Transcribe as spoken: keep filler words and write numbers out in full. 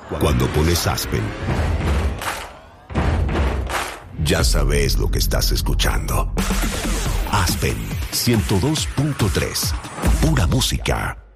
Cuando pones Aspen, ya sabes lo que estás escuchando. Aspen ciento dos punto tres, pura música.